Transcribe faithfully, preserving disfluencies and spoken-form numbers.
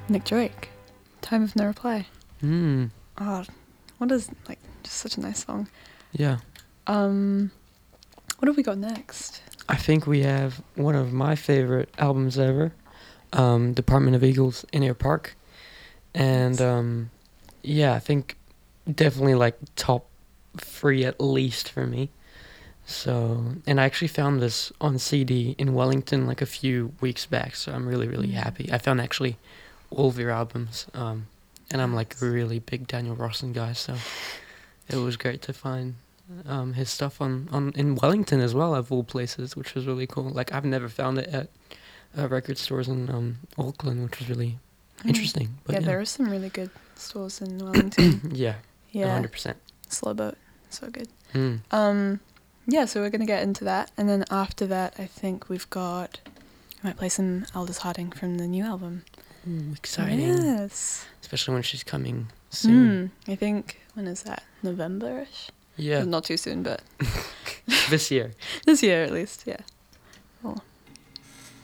Nick Drake, Time of No Reply. Mm. Oh, what is, like, just such a nice song. Yeah. Um, what have we got next? I think we have one of my favorite albums ever, um, Department of Eagles, In Air Park. And, um, yeah, I think definitely, like, top three at least for me. So, and I actually found this on C D in Wellington, like, a few weeks back, so I'm really, really Mm. happy. I found, actually, all of your albums, um, and I'm, like, Nice. a really big Daniel Rossen guy, so it was great to find um, his stuff on, on in Wellington as well, of all places, which was really cool. Like, I've never found it at uh, record stores in um, Auckland, which was really Mm. interesting. But yeah, yeah, there are some really good stores in Wellington. yeah, yeah, one hundred percent. Slow Boat, so good. Mm. Um, yeah, so we're gonna get into that, and then after that, I think we've got. I might play some Aldous Harding from the new album. Ooh, exciting. Yes. Especially when she's coming soon. Mm, I think, when is that? November-ish? Yeah. Not too soon, but This year. this year at least, yeah.